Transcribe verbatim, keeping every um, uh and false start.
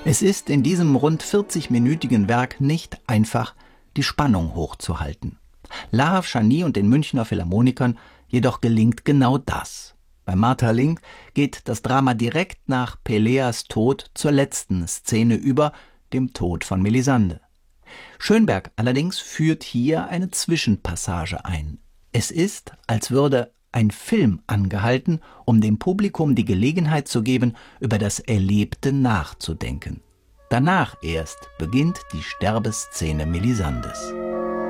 Es ist in diesem rund vierzigminütigen Werk nicht einfach, die Spannung hochzuhalten. Lahav Schani und den Münchner Philharmonikern jedoch gelingt genau das. Bei Maeterlinck geht das Drama direkt nach Peleas Tod zur letzten Szene über, dem Tod von Melisande. Schönberg allerdings führt hier eine Zwischenpassage ein. Es ist, als würde ein Film angehalten, um dem Publikum die Gelegenheit zu geben, über das Erlebte nachzudenken. Danach erst beginnt die Sterbeszene Melisandes.